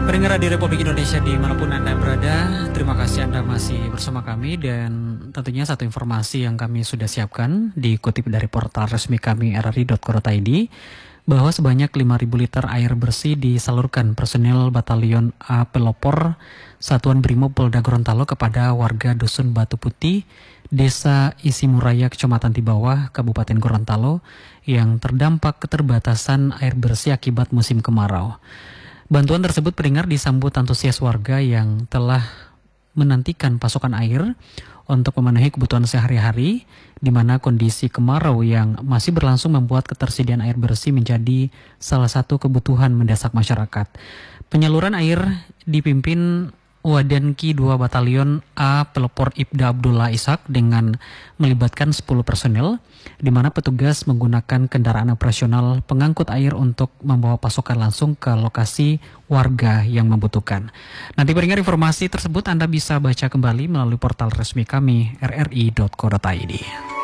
Pendengar di Republik Indonesia dimanapun Anda berada, terima kasih Anda masih bersama kami dan tentunya satu informasi yang kami sudah siapkan dikutip dari portal resmi kami rri.co.id bahwa sebanyak 5.000 liter air bersih disalurkan personil Batalion A Pelopor Satuan Brimob Polda Gorontalo kepada warga Dusun Batu Putih, Desa Isimuraya, Kecamatan Tibawah, Kabupaten Gorontalo yang terdampak keterbatasan air bersih akibat musim kemarau. Bantuan tersebut pendengar disambut antusias warga yang telah menantikan pasokan air untuk memenuhi kebutuhan sehari-hari, di mana kondisi kemarau yang masih berlangsung membuat ketersediaan air bersih menjadi salah satu kebutuhan mendesak masyarakat. Penyaluran air dipimpin Wadanki 2 Batalion A Pelopor Ibda Abdullah Ishak dengan melibatkan 10 personel, di mana petugas menggunakan kendaraan operasional pengangkut air untuk membawa pasokan langsung ke lokasi warga yang membutuhkan. Nanti pendengar informasi tersebut Anda bisa baca kembali melalui portal resmi kami rri.co.id.